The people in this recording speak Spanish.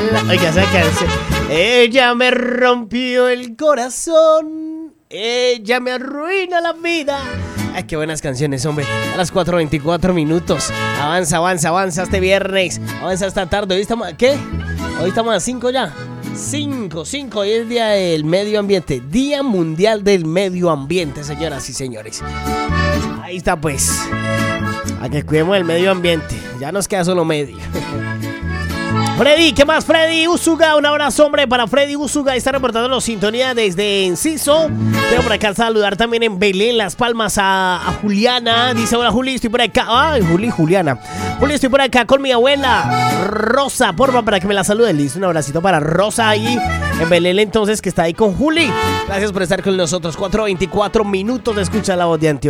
Oiga, esa canción. Ella me rompió el corazón. Ella me arruina la vida. Ay, qué buenas canciones, hombre. A las 4:24 minutos. Avanza este viernes. Avanza esta tarde. Hoy estamos, ¿qué? Hoy estamos a 5 ya. 5. Hoy es Día del Medio Ambiente. Día Mundial del Medio Ambiente, señoras y señores. Ahí está, pues. A que cuidemos el medio ambiente. Ya nos queda solo medio. Freddy, ¿qué más? Freddy Usuga, un abrazo, hombre, para Freddy Usuga. Está reportando la sintonía desde Enciso. Tengo por acá saludar también en Belén, Las Palmas, a Juliana. Dice, hola, Juli, estoy por acá. Ay, Juliana. Juli, estoy por acá con mi abuela Rosa, porfa, para que me la salude. Listo, un abracito para Rosa ahí en Belén, entonces, que está ahí con Juli. Gracias por estar con nosotros. 4:24 minutos de escuchar la voz de Antioquia.